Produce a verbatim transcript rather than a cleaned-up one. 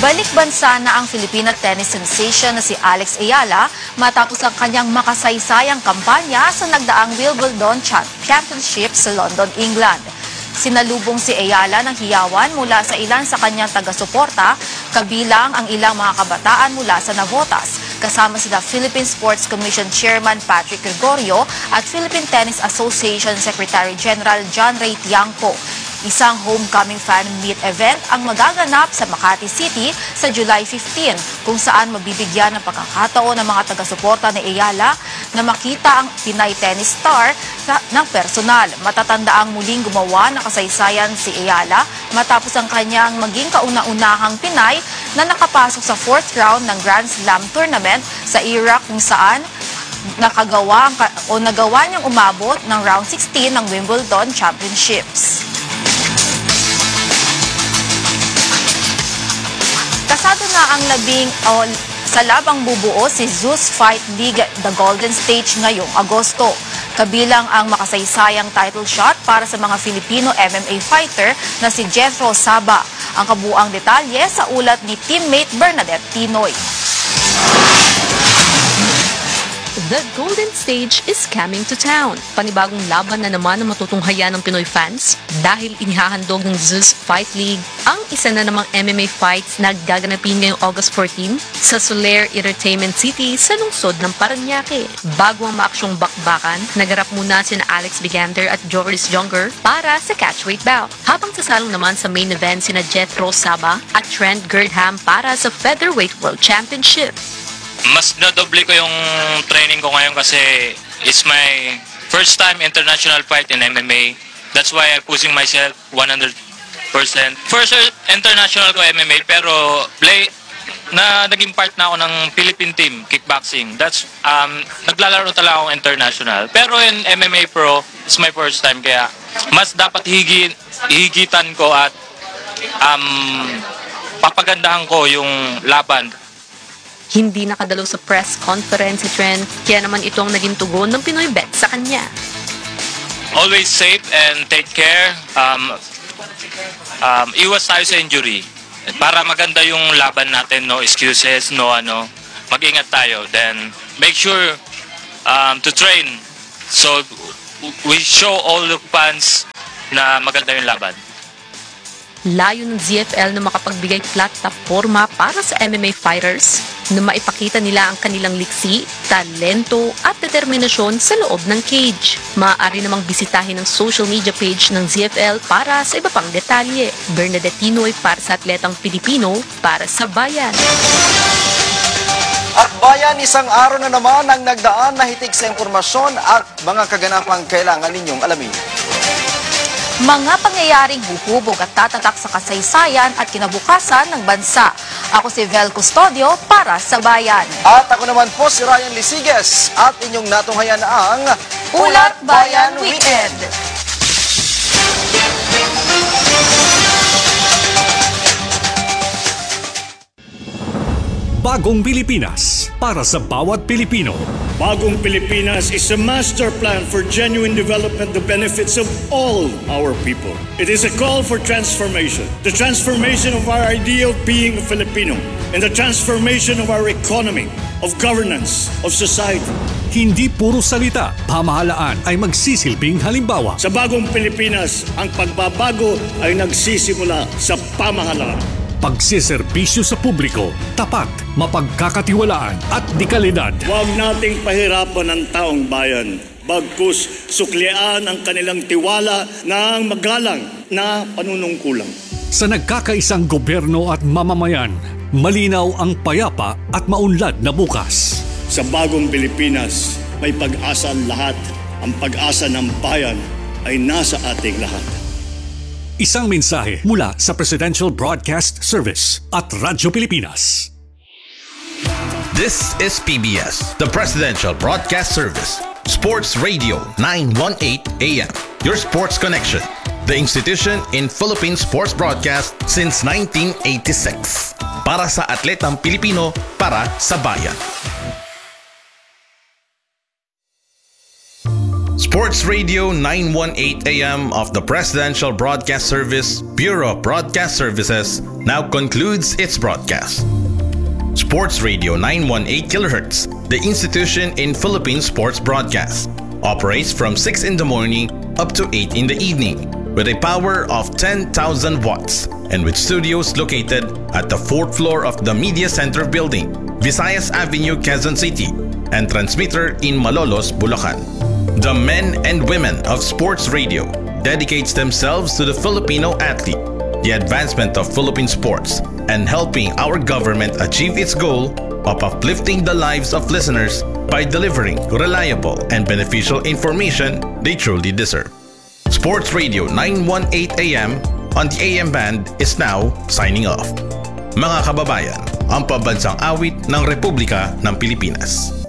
Balik bansa na ang Filipina tennis sensation na si Alex Ayala matapos ang kanyang makasaysayang kampanya sa nagdaang Wimbledon Championship sa London, England. Sinalubong si Ayala ng hiyawan mula sa ilan sa kanyang taga-suporta, kabilang ang ilang mga kabataan mula sa Navotas, kasama sina Philippine Sports Commission Chairman Patrick Gregorio at Philippine Tennis Association Secretary General John Ray Tiangco. Isang homecoming fan meet event ang magaganap sa Makati City sa July fifteen, kung saan mabibigyan ng pagkakataon ng mga taga-suporta ni Ayala na makita ang Pinay tennis star ng personal. Matatanda ang muling gumawa ng kasaysayan si Ayala matapos ang kanyang maging kauna-unahang Pinay na nakapasok sa fourth round ng Grand Slam tournament sa Iraq, kung saan nakagawa o nagawa niyang umabot ng round sixteen ng Wimbledon Championships. Kasado na ang labing o sa labang bubuo si Zeus Fight League The Golden Stage ngayong Agosto. Kabilang ang makasaysayang title shot para sa mga Filipino M M A fighter na si Jethro Saba. Ang kabuuang detalye sa ulat ni teammate Bernadette Tinoy. The Golden Stage is coming to town. Panibagong laban na naman ang matutunghayan ng Pinoy fans dahil inihahandog ng Zeus Fight League ang isa na namang M M A fights na gaganapin ngayong August fourteenth sa Soler Entertainment City sa lungsod ng Parañaque. Bago ang maaksyong bakbakan, nagarap muna sina Alex Vigander at Joris Younger para sa catchweight bout. Habang sasalong naman sa main event sina Jethro Saba at Trent Girdham para sa Featherweight World Championship. Mas nadoble ko yung training ko ngayon kasi it's my first time international fight in M M A. That's why I'm pushing myself one hundred percent. First international ko M M A, pero play na naging part na ako ng Philippine team kickboxing. That's um naglalaro talaga ako international. Pero in M M A Pro, it's my first time, kaya mas dapat higit higitan ko at um papagandahan ko yung laban. Hindi nakadalo sa press conference si Trent, kaya naman ito ang naging tugon ng Pinoy bet sa kanya. Always safe and take care. Um, um, iwas tayo sa injury. Para maganda yung laban natin, no excuses, no ano. Mag-ingat tayo. Then make sure um, to train. So we show all the fans na maganda yung laban. Layo ng Z F L na makapagbigay plataforma para sa M M A fighters na maipakita nila ang kanilang liksi, talento at determinasyon sa loob ng cage. Maaari namang bisitahin ang social media page ng Z F L para sa iba pang detalye. Bernadette Tinoy para sa Atletang Pilipino, para sa Bayan. At Bayan, isang araw na naman ang nagdaan na hitik sa impormasyon at mga kaganapang kailangan ninyong alamin. Mga pangyayaring huhubog at tatatak sa kasaysayan at kinabukasan ng bansa. Ako si Vel Custodio para sa Bayan. At ako naman po si Ryan Lisiges at inyong natunghayan ang Ulat Bayan Weekend. Bagong Pilipinas para sa bawat Pilipino. Bagong Pilipinas is a master plan for genuine development, the benefits of all our people. It is a call for transformation. The transformation of our idea of being a Filipino and the transformation of our economy, of governance, of society. Hindi puro salita, pamahalaan ay magsisilbing halimbawa. Sa Bagong Pilipinas, ang pagbabago ay nagsisimula sa pamahalaan. Pagsiservisyo sa publiko, tapat, mapagkakatiwalaan at dekalidad. Huwag nating pahirapan ang taong bayan. Bagkus suklian ang kanilang tiwala ng magalang na panunungkulan. Sa nagkakaisang gobyerno at mamamayan, malinaw ang payapa at maunlad na bukas. Sa Bagong Pilipinas, may pag-asa ang lahat. Ang pag-asa ng bayan ay nasa ating lahat. Isang mensahe mula sa Presidential Broadcast Service at Radyo Pilipinas. This is P B S, the Presidential Broadcast Service. Sports Radio nine eighteen A M. Your sports connection. The institution in Philippine sports broadcast since nineteen eighty-six. Para sa atletang Pilipino, para sa bayan. Sports Radio nine eighteen A M of the Presidential Broadcast Service, Bureau of Broadcast Services, now concludes its broadcast. Sports Radio nine eighteen kilohertz, the institution in Philippine sports broadcast, operates from six in the morning up to eight in the evening with a power of ten thousand watts and with studios located at the fourth floor of the Media Center building, Visayas Avenue, Quezon City, and transmitter in Malolos, Bulacan. The men and women of Sports Radio dedicates themselves to the Filipino athlete, the advancement of Philippine sports, and helping our government achieve its goal of uplifting the lives of listeners by delivering reliable and beneficial information they truly deserve. Sports Radio nine eighteen A M on the A M band is now signing off. Mga kababayan, ang pambansang awit ng Republika ng Pilipinas.